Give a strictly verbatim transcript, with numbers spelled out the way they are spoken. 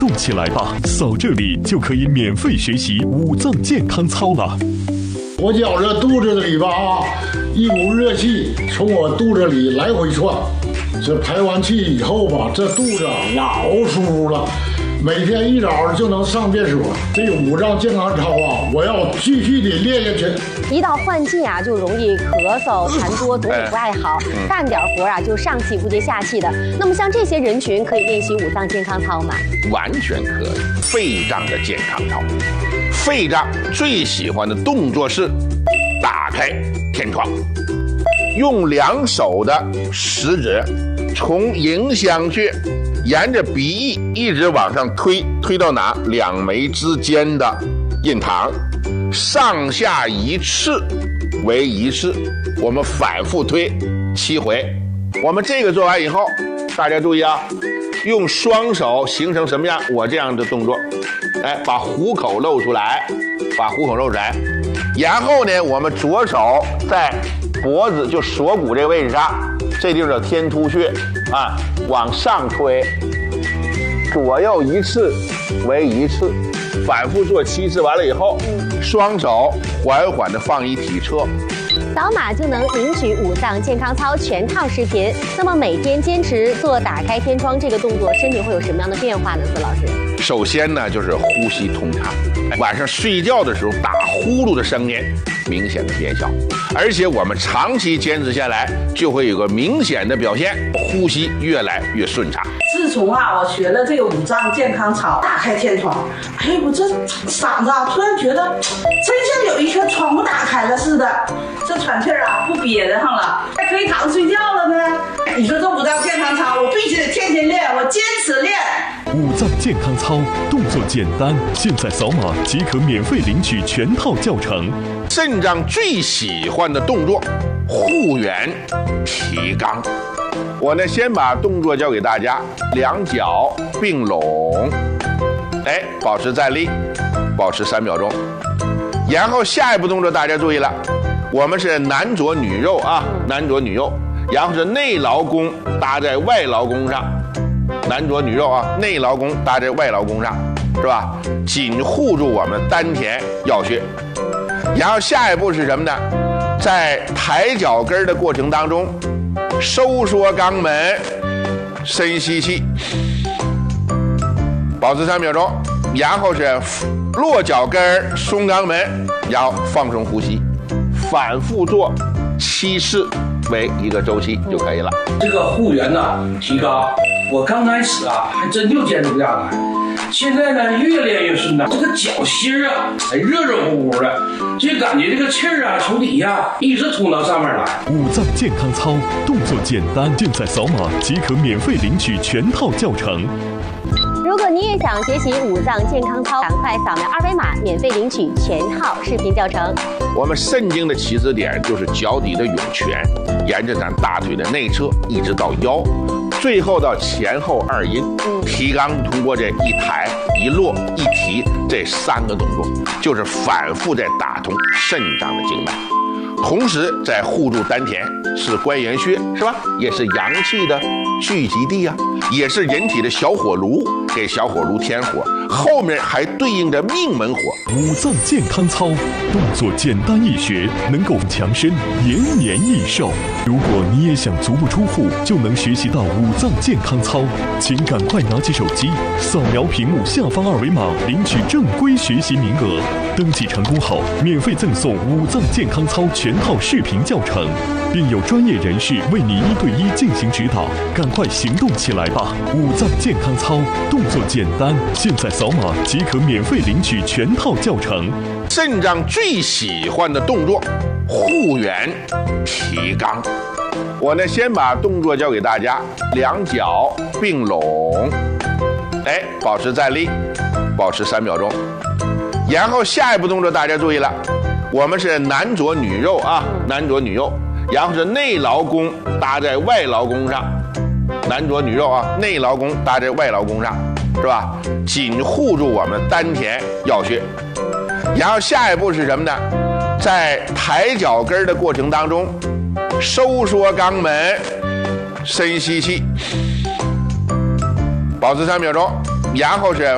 动起来吧，扫这里就可以免费学习五脏健康操了。 我觉着肚子里吧啊，一股热气从我肚子里来回窜，这排完气以后吧，这肚子老舒服了。每天一早就能上厕所，这个五脏健康操啊，我要继续的练下去。 一到换季啊，就容易咳嗽、痰多，总也不爱好，干点活啊就上气不接下气的。那么像这些人群可以练习五脏健康操吗？ 完全可以。肺脏的健康操，肺脏最喜欢的动作是打开天窗，用两手的食指从迎香穴沿着鼻翼一直往上推，推到哪？两眉之间的印堂，上下一次为一次，我们反复推七回。我们这个做完以后，大家注意啊，用双手形成什么样？我这样的动作，哎，把虎口露出来，把虎口露出来，然后呢，我们左手在脖子就锁骨这个位置上，这地方叫天突穴啊，往上推，左右一次为一次，反复做七次，完了以后，双手缓缓的放一体侧。 扫码就能领取五脏健康操全套视频。那么每天坚持做打开天窗这个动作，身体会有什么样的变化呢？孙老师， 首先呢，就是呼吸通畅，晚上睡觉的时候打呼噜的声音明显的减小，而且我们长期坚持下来，就会有个明显的表现，呼吸越来越顺畅。 自从啊，我学了这个五脏健康操，打开天窗，哎，我这嗓子啊，突然觉得真像有一颗窗户打开了似的，这喘气儿啊不憋得上了，还可以躺着睡觉了呢。你说这五脏健康操，我必须得天天练，我坚持练。 五脏健康操动作简单，现在扫码即可免费领取全套教程。 肾脏最喜欢的动作，护元提肛。我呢，先把动作教给大家，两脚并拢，哎，保持站立，保持三秒钟。然后下一步动作大家注意了，我们是男左女右啊，男左女右，然后是内劳宫搭在外劳宫上，男左女右啊，内劳宫搭在外劳宫上，是吧？紧护住我们丹田要穴。然后下一步是什么呢？在抬脚跟的过程当中，收缩肛门，深吸气，保持三秒钟，然后是落脚跟，松肛门，然后放松呼吸，反复做七次为一个周期就可以了。 这个护元呢提肛，我刚开始啊还真就坚持不下来，现在呢越练越顺畅，这个脚心啊还热热乎乎的，就感觉这个气儿啊从底下一直冲到上面来。 五脏健康操动作简单，现在扫码即可免费领取全套教程。 如果你也想学习五脏健康操，赶快扫描二维码，免费领取全套视频教程。 我们肾经的起始点就是脚底的涌泉，沿着咱大腿的内侧一直到腰，最后到前后二阴。提肛通过这一抬一落一提这三个动作，就是反复在打通肾脏的经脉，同时在护住丹田，是关元穴，是吧？也是阳气的聚集地啊，也是人体的小火炉，给小火炉添火，后面还对应着命门火。 五脏健康操动作简单易学，能够强身延年益寿。如果你也想足不出户就能学习到五脏健康操，请赶快拿起手机扫描屏幕下方二维码，领取正规学习名额。登记成功后，免费赠送五脏健康操全套视频教程，并有专业人士为你一对一进行指导。赶快行动起来吧！五脏健康操动作简单，现在扫码即可免费领取全套教程。 肾脏最喜欢的动作，护元提肛。我呢，先把动作教给大家，两脚并拢，哎，保持站立，保持三秒钟。然后下一步动作大家注意了，我们是男左女右啊，男左女右，然后是内劳宫搭在外劳宫上，男左女右啊，内劳宫搭在外劳宫上，是吧？紧护住我们丹田要穴。然后下一步是什么呢？在抬脚跟的过程当中，收缩肛门，深吸气，保持三秒钟，然后是